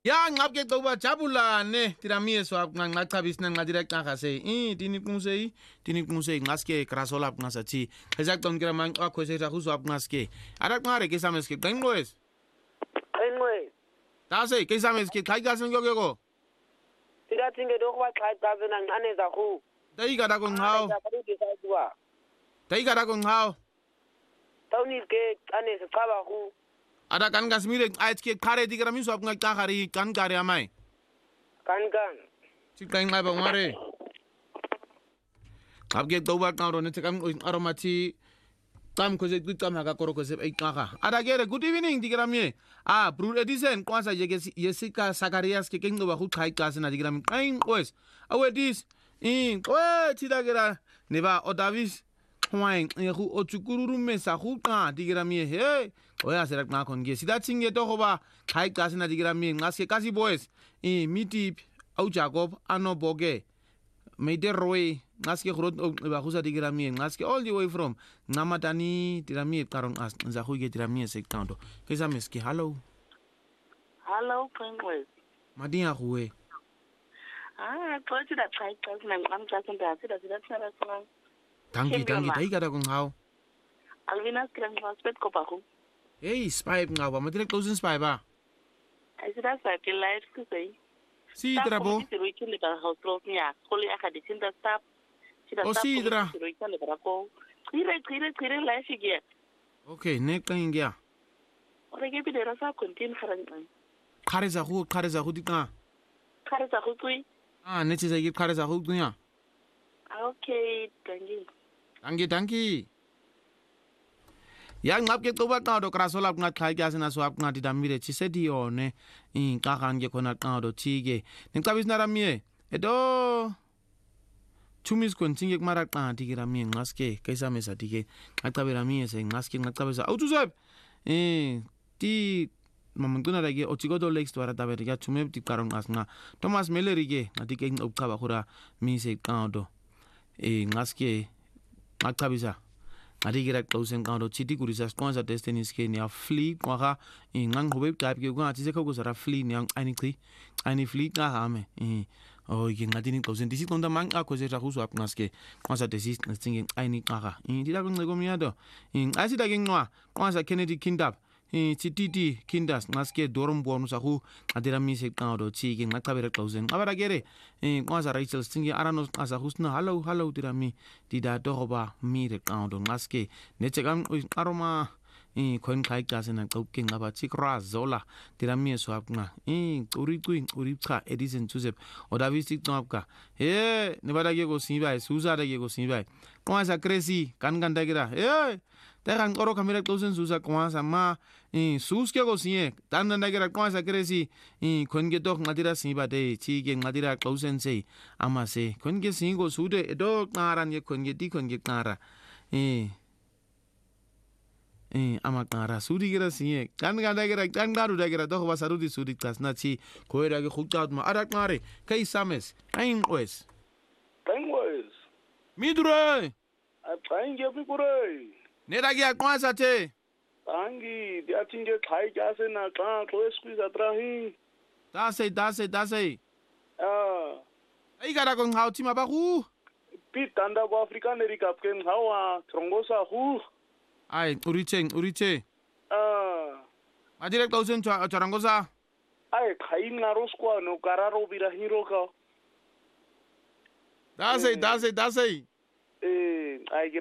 Ya ngapke qoba jabulane tiramie swap ngachabis na direct ngase tini quse ngaske krasola ngasathi exact ngikira man akho setha khuswap ngaske ara ngare ke sameske qenqwes tase ke sameske khayika sengyokeko Tirathi ngedokuba xa icazena nqaneza khu tayikada ko nghawo tayikada ko nghawo tawunike caneza chaba khu ada kan gasmire aitke khare dikira mi swap ngaqahari kan kare amai kan siqenqa ba ngare qabke qoba qaro ne tekam aromati tam khoze kutsama ka koro khoze iqaga ada kere good evening dikira mi Brul Edison kwasa Jessica Zacharias ke kengo ba khu khai klase na dikira mi qenqwes awedis thida kera neba odavis Hwaing khu otsukuru mesa khu qa dikira mi he oya serak na konge sida tsinge to goba khai klase na dikira mi ngaske kasi boys miti au Jacob ano boge meide roy ngaske grot ba khu sa dikira mi ngaske all the way from ngamatani dikira mi karong as za khu ke dikira mi se kanto kesa meski hello Pringles. Madia khuwe Told you that I told my mom doesn't have it as that's not a song. Danke taikada ko nghaw Alvina's grand hospital Kopaku. hey spy ngawa matire closing spy ba I said that's why I feel like to say. si trabo Si weekend le house close niya. Kole aka di tinda stop. si dra Si weekend le barako. Kire life again. okay ne kangya Ore ke bidera sa continue kharan. khare za khu dika Khare sa go tsui. ne tse ke khare za khu dunya Okay, thank you. Danke. Ya ngapke qoba qado krasola ngakhaya kyasina swap ngati damire tsedi yone inqagan ke khona qado thike nicabisina ramie edo Chumis kontinge kumara qanti ke ramie ngaske kaisa mesa dike ngacabela mie se ngaske ngacabesa awutsep ti mamungcina la ke otsikodo lakes twara tabere ya chume ti karong asnga Thomas Mellery ke ngati ke ngcaba khura mi se qado ngaske ngacabisa ngati kira closing qado chiti kurisa sponsor destiny ske ni afli kwaga ngangqobe type ke kwathi sekho kusara fli ni ani fli ka hame ke ngati ni closing disiqonda manqa khoseta khuswap ngaske kwasa desis nginge ani qaga ndila kunceko miyado asida ke nqwa kwasa Kennedy Kindap Titi Kindas ngaske dorombono sahu adira mise qado chike ngacabere closing abara kere kwasa Rachel singe arano qasa husna hello dirami dida doba mire qado ngaske netsekam aroma khon khai klase na qauke ngaba chikra zola dirami swapna uri cha Edison Joseph odavisi qapka ne bada ke go sibai suza da ke go sibai kwasa crazy kan dagira Tegan oro kamera closing susa kwasa ma sus ke go sie tan dagira kwasa crazy konge tok ngadira siba de chige ngadira closing sei amase konge singo sude do qaran ye konge di konge qara ama qara sudi gira sie kan dagira kan daru dagira do ba sarudi sudi kasna chi koira ke khutad ma ara qare kai sames qenqwes midure Aqange pikure Nera ke aqwasa the Angi diathinge khai kyase na xa xwesquiza trahi Dase Ai gara ko nghaw tima ba gu pi tanda ko Africaneri kapke nghawa trongosa hu ai uriche Adire closing charangosa ai khai ngaro skwa no kararo bira hiroka Dase ai